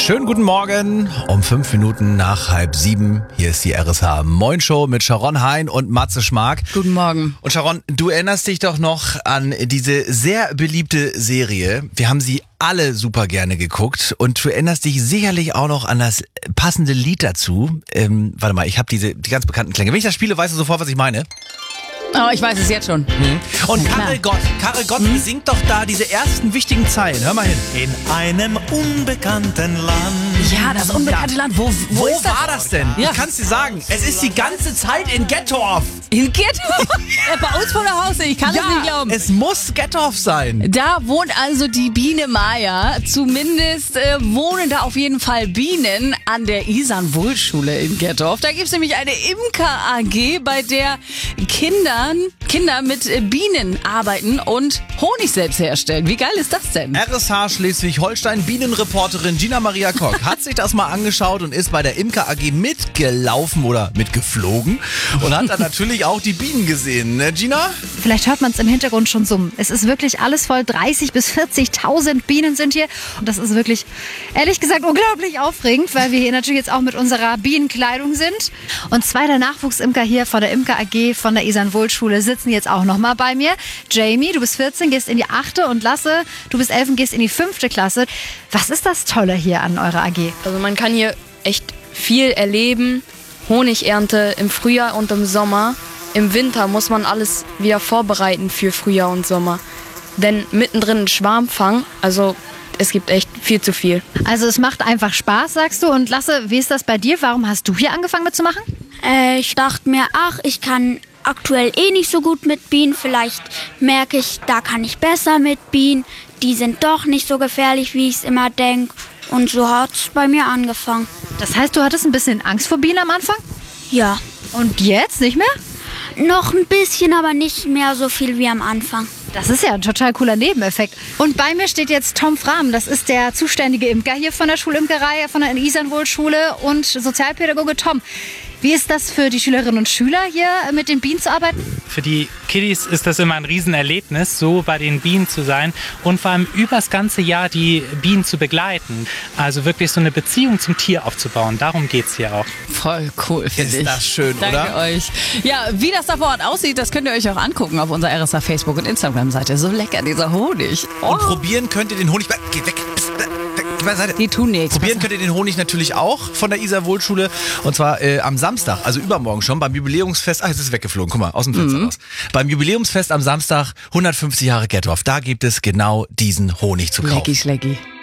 Schönen guten Morgen, um 5 Minuten nach 6:30. Hier ist die RSH Moin Show mit Sharon Hein und Matze Schmark. Guten Morgen. Und Sharon, du erinnerst dich doch noch an diese sehr beliebte Serie. Wir haben sie alle super gerne geguckt und du erinnerst dich sicherlich auch noch an das passende Lied dazu. Warte mal, ich habe die ganz bekannten Klänge. Wenn ich das spiele, weißt du sofort, was ich meine? Oh, ich weiß es jetzt schon. Und Karel Gott singt doch da diese ersten wichtigen Zeilen. Hör mal hin. In einem unbekannten Land. Ja, das unbekannte Land. Wo ist das? war das denn? Ja. Ich kann's dir sagen. Es ist die ganze Zeit in Gettorf. In Gettorf? Bei uns vor der Haustür. Ich kann es nicht glauben. Es muss Gettorf sein. Da wohnt also die Biene Maya. Zumindest wohnen da auf jeden Fall Bienen an der Isan-Wull-Schule in Gettorf. Da gibt es nämlich eine Imker-AG, bei der Kinder mit Bienen arbeiten und Honig selbst herstellen. Wie geil ist das denn? RSH Schleswig-Holstein Bienenreporterin Gina Maria Koch hat sich das mal angeschaut und ist bei der Imker AG mitgelaufen oder mitgeflogen und hat dann natürlich auch die Bienen gesehen, ne Gina? Vielleicht hört man es im Hintergrund schon summen. Es ist wirklich alles voll. 30.000 bis 40.000 Bienen sind hier. Und das ist wirklich, ehrlich gesagt, unglaublich aufregend, weil wir hier natürlich jetzt auch mit unserer Bienenkleidung sind. Und 2 der Nachwuchsimker hier von der Imker AG von der Isan-Wull-Schule sitzen jetzt auch noch mal bei mir. Jamie, du bist 14, gehst in die 8. und Lasse, du bist 11 und gehst in die 5. Klasse. Was ist das Tolle hier an eurer AG? Also man kann hier echt viel erleben. Honigernte im Frühjahr und im Sommer. Im Winter muss man alles wieder vorbereiten für Frühjahr und Sommer. Denn mittendrin ein Schwarmfang, also es gibt echt viel zu viel. Also es macht einfach Spaß, sagst du. Und Lasse, wie ist das bei dir? Warum hast du hier angefangen mitzumachen? Ich dachte mir, ich kann aktuell nicht so gut mit Bienen. Vielleicht merke ich, da kann ich besser mit Bienen. Die sind doch nicht so gefährlich, wie ich es immer denke. Und so hat es bei mir angefangen. Das heißt, du hattest ein bisschen Angst vor Bienen am Anfang? Ja, Und jetzt nicht mehr? noch ein bisschen, aber nicht mehr so viel wie am Anfang. Das ist ja ein total cooler Nebeneffekt. Und bei mir steht jetzt Tom Frahm. Das ist der zuständige Imker hier von der Schulimkerei, von der Isan-Wull-Schule und Sozialpädagoge. Tom, wie ist das für die Schülerinnen und Schüler hier mit den Bienen zu arbeiten? Für die Kiddies ist das immer ein Riesenerlebnis, so bei den Bienen zu sein und vor allem übers ganze Jahr die Bienen zu begleiten. Also wirklich so eine Beziehung zum Tier aufzubauen. Darum geht es hier auch. Voll cool, finde ich. Ist das schön, Danke oder? euch. Ja, wie das da vor Ort aussieht, das könnt ihr euch auch angucken auf unserer RSH Facebook- und Instagram-Seite. So lecker, dieser Honig. Oh, Und probieren könnt ihr den Honig... Geh weg. Geh beiseite. die tun nichts. Probieren könnt ihr den Honig natürlich auch von der Isan-Wull-Schule. Und zwar am Samstag, also übermorgen schon, beim Jubiläumsfest. Jetzt ist es weggeflogen, guck mal, aus dem Fenster raus. Beim Jubiläumsfest am Samstag, 150 Jahre Gettorf. Da gibt es genau diesen Honig zu kaufen. Schlecki.